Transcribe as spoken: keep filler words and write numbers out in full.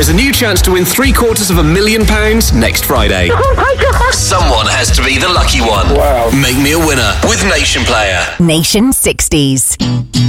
There's a new chance to win three quarters of a million pounds next Friday. Oh my God! Someone has to be the lucky one. Wow. Make me a winner with Nation Player. Nation sixties.